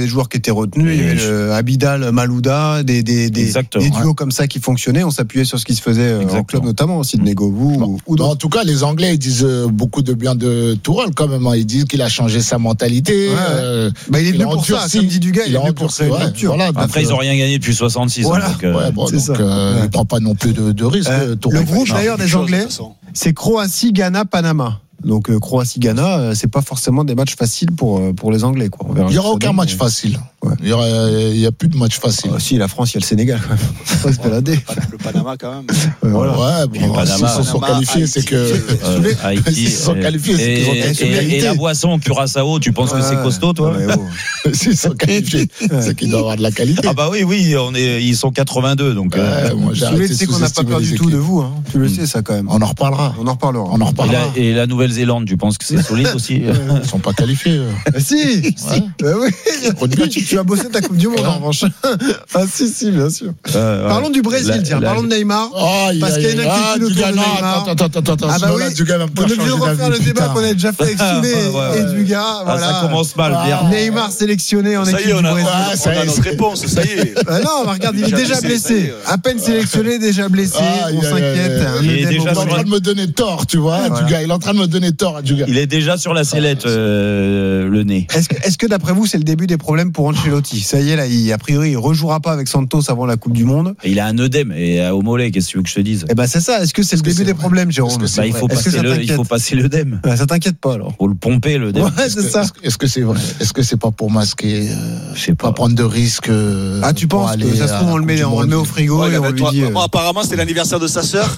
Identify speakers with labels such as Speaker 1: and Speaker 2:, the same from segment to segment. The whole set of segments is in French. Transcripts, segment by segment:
Speaker 1: des joueurs qui étaient retenus. Il y avait Abidal, Malouda, des duos comme ça qui fonctionnaient. On s'appuyait sur ce qui se faisait en club, notamment aussi de Negovou.
Speaker 2: En tout cas, les Anglais ils disent beaucoup de bien de Tourelle quand même. Ils disent qu'il a changé sa mentalité.
Speaker 1: Il est venu pour ça. Comme dit Dugas, il est venu pour ça.
Speaker 3: Après, ils n'ont rien gagné depuis 66.
Speaker 1: Voilà.
Speaker 2: Il ne prend pas non plus de risques.
Speaker 1: Le groupe d'ailleurs des Anglais, c'est Croatie, Ghana, Panama. Donc Croatie-Ghana, c'est pas forcément des matchs faciles pour les Anglais, quoi.
Speaker 2: Il n'y aura aucun match facile. Il y a plus de match facile.
Speaker 1: Si, la France, il y a le Sénégal quand même. Faut se balader.
Speaker 4: Le Panama quand même.
Speaker 2: S'ils se sont qualifiés, c'est que
Speaker 3: Haïti.
Speaker 2: S'ils se sont qualifiés, c'est qu'ils ont
Speaker 3: et la boisson Curaçao, tu penses que c'est costaud, toi?
Speaker 2: S'ils sont qualifiés, c'est qu'ils doivent avoir de la qualité.
Speaker 3: Ah bah oui, ils sont 82, donc.
Speaker 1: Tu sais qu'on n'a pas peur du tout de vous, hein. Tu le sais ça quand même.
Speaker 2: On en reparlera.
Speaker 3: Et la Nouvelle-Zélande, tu penses que c'est solide aussi?
Speaker 2: Ils sont pas qualifiés.
Speaker 1: Si. Tu as bossé ta Coupe du Monde en revanche. Si, bien sûr. Parlons du Brésil, tiens. Parlons de Neymar. Parce qu'il y a une inquiétude autour de Neymar.
Speaker 2: Attends.
Speaker 1: Ah bah oui. On est obligé de refaire le débat qu'on a déjà sélectionné. Et Dugas, voilà.
Speaker 3: Ça commence mal.
Speaker 1: Neymar sélectionné en équipe du Brésil.
Speaker 4: On a notre réponse, ça y est.
Speaker 1: Non, regarde, il est déjà blessé. À peine sélectionné, déjà blessé. On s'inquiète.
Speaker 3: Il est déjà
Speaker 2: en train de me donner tort, tu vois. Dugas, il est en train de me donner tort à Dugas.
Speaker 3: Il est déjà sur la sellette, le nez.
Speaker 1: Est-ce que d'après vous, c'est le début des problèmes pour Ancelotti? Ça y est, a priori, il rejouera pas avec Santos avant la Coupe du Monde.
Speaker 3: Et il a un œdème et au mollet, qu'est-ce que tu veux que je te dise?
Speaker 1: Eh ben c'est ça. Est-ce que c'est le début des problèmes, Jérôme?
Speaker 3: Il faut passer l'œdème.
Speaker 1: Ça t'inquiète pas alors?
Speaker 3: Faut le pomper l'œdème.
Speaker 1: Ouais, c'est ça.
Speaker 2: Est-ce que c'est vrai? Est-ce que c'est pas pour masquer?
Speaker 3: Je sais pas.
Speaker 2: Prendre de risques.
Speaker 1: Tu penses que ça se trouve on le met au frigo et on lui dit.
Speaker 4: Apparemment, c'était l'anniversaire de sa sœur.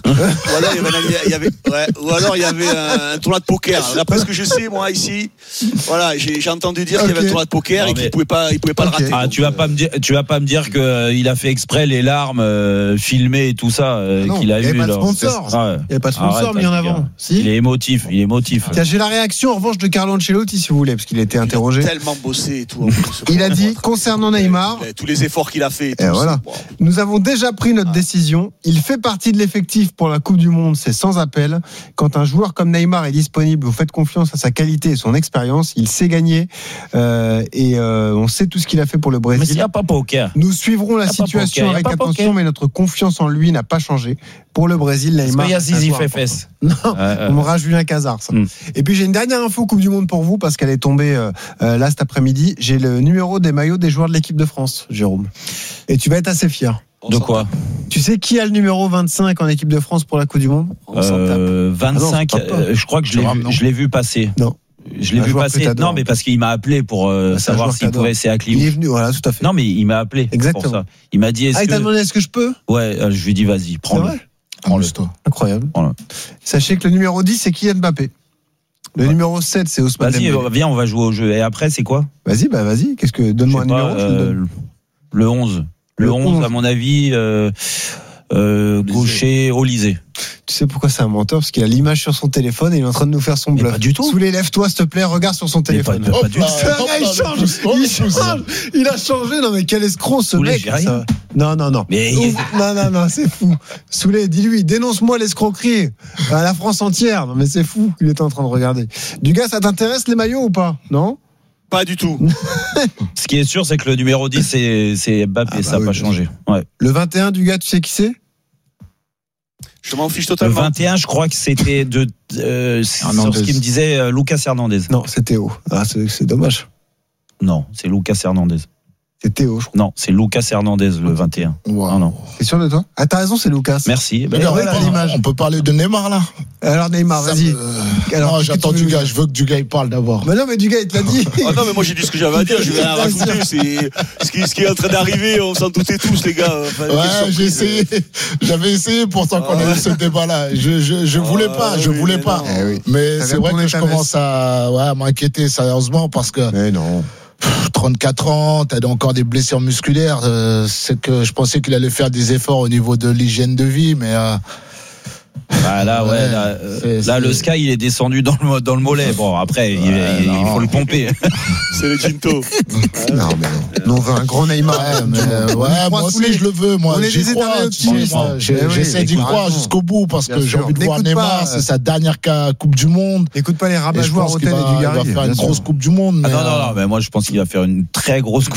Speaker 4: Ou alors il y avait un tournoi de poker. D'après ce que je sais, moi ici, voilà, j'ai entendu dire qu'il y avait un tournoi de poker et qu'il pouvait pas le rater.
Speaker 3: Ah, tu vas pas me dire que il a fait exprès les larmes filmées et tout ça qu'il a eu.
Speaker 1: Il n'y avait pas de sponsor. Il n'y avait pas de sponsor mis en avant. Si.
Speaker 3: Il est émotif.
Speaker 1: Tiens, j'ai la réaction en revanche de Carlo Ancelotti si vous voulez, parce qu'il a été interrogé.
Speaker 4: Il a tellement bossé et tout.
Speaker 1: Il a dit concernant Neymar,
Speaker 4: tous les efforts qu'il a fait.
Speaker 1: Et voilà. Nous avons déjà pris notre décision. Il fait partie de l'effectif pour la Coupe du Monde. C'est sans appel. Quand un joueur comme Neymar est disponible, vous faites confiance à sa qualité et son expérience. Il sait gagner et on sait tout ce qu'il a fait pour le Brésil.
Speaker 3: Mais s'il n'y a pas poker.
Speaker 1: Nous suivrons la situation avec attention, mais notre confiance en lui n'a pas changé. Pour le Brésil, Neymar.
Speaker 3: Il y a Zizi Fefes.
Speaker 1: Non, on m'aura Julien Cazard. Et puis j'ai une dernière info Coupe du Monde pour vous parce qu'elle est tombée là cet après-midi. J'ai le numéro des maillots des joueurs de l'équipe de France, Jérôme. Et tu vas être assez fier.
Speaker 3: De quoi?
Speaker 1: Tu sais qui a le numéro 25 en équipe de France pour la Coupe du Monde?
Speaker 3: 25, je crois que je l'ai vu passer.
Speaker 1: Non.
Speaker 3: Je l'ai vu passer. Non, mais parce qu'il m'a appelé pour savoir s'il pouvait essayer à Clio.
Speaker 1: Il est venu, voilà, tout à fait.
Speaker 3: Non, mais il m'a appelé.
Speaker 1: Exactement.
Speaker 3: Pour ça. Il m'a dit,
Speaker 1: il t'a demandé est-ce que je peux?
Speaker 3: Ouais, je lui ai dit, vas-y, prends-le.
Speaker 2: Prends-le.
Speaker 1: Incroyable.
Speaker 3: Prends-le.
Speaker 1: Sachez que le numéro 10, c'est Kylian Mbappé. Le numéro 7, c'est Ousmane Dembélé.
Speaker 3: Vas-y, viens, on va jouer au jeu. Et après, c'est quoi?
Speaker 1: Vas-y. Donne-moi un numéro, je le donne.
Speaker 3: Le 11. Le 11, à mon avis, gaucher, Olysée.
Speaker 1: Tu sais pourquoi c'est un menteur? Parce qu'il a l'image sur son téléphone et il est en train de nous faire son bluff.
Speaker 3: Pas du tout.
Speaker 1: Soulé, lève-toi, s'il te plaît, regarde sur son téléphone.
Speaker 3: Pas du tout.
Speaker 1: Il change. Il a changé. Non, mais quel escroc, ce
Speaker 3: Soulé,
Speaker 1: mec.
Speaker 3: j'ai rien.
Speaker 1: Non.
Speaker 3: Mais
Speaker 1: non, c'est fou. Soulé, dis-lui, dénonce-moi l'escroquerie à la France entière. Non, mais c'est fou. Il était en train de regarder. Dugas, ça t'intéresse les maillots ou pas? Non?
Speaker 4: Pas du tout.
Speaker 3: Ce qui est sûr, c'est que le numéro 10, c'est Mbappé, ça n'a pas changé. Ouais.
Speaker 1: Le 21, Dugas, tu sais qui c'est?
Speaker 4: Je m'en fiche
Speaker 3: Le
Speaker 4: totalement.
Speaker 3: 21, je crois que c'était sur ce qu'il me disait Lucas Hernandez.
Speaker 1: Non, c'est Théo. C'est dommage.
Speaker 3: Non, c'est Lucas Hernandez.
Speaker 1: C'est Théo, je crois.
Speaker 3: Non, c'est Lucas Hernandez, le 21.
Speaker 2: Wow.
Speaker 3: Non.
Speaker 1: T'es sûr de toi? Ah, t'as raison, c'est Lucas.
Speaker 3: Merci.
Speaker 2: On peut parler de Neymar là.
Speaker 1: Alors Neymar, vas-y.
Speaker 2: Non, j'attends Dugas. Je veux que Dugas il parle d'abord.
Speaker 1: Mais non, mais Dugas, il te l'a dit.
Speaker 4: Non, mais moi j'ai dit ce que j'avais à dire. Je vais rien rajouter. C'est ce qui est en train d'arriver. On s'en doutait tous, les gars.
Speaker 2: J'ai essayé. J'avais essayé pourtant qu'on ait eu ce débat-là. Je voulais pas. Je voulais pas. Mais c'est vrai que je commence à m'inquiéter sérieusement parce que.
Speaker 1: Mais non.
Speaker 2: 34 ans, t'as encore des blessures musculaires. C'est que je pensais qu'il allait faire des efforts au niveau de l'hygiène de vie, mais
Speaker 3: là, le Sky, il est descendu dans le mollet. Bon, après, il faut le pomper.
Speaker 4: C'est le Ginto.
Speaker 1: Non, mais non. On veut un grand Neymar.
Speaker 2: Moi aussi, je le veux. Moi, j'y crois. J'essaie d'y croire jusqu'au bout parce que j'ai envie de voir Neymar. C'est sa dernière Coupe du Monde.
Speaker 1: Écoute pas les rabat-joueurs au tel et du
Speaker 2: Il va faire une grosse Coupe du Monde.
Speaker 3: Non, mais moi, je pense qu'il va faire une très grosse